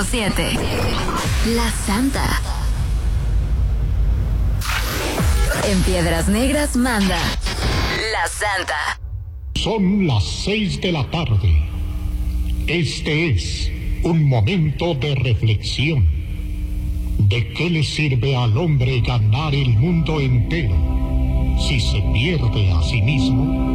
7. La Santa. En Piedras Negras manda La Santa. Son las 6 de la tarde. Este es un momento de reflexión. ¿De qué le sirve al hombre ganar el mundo entero si se pierde a sí mismo?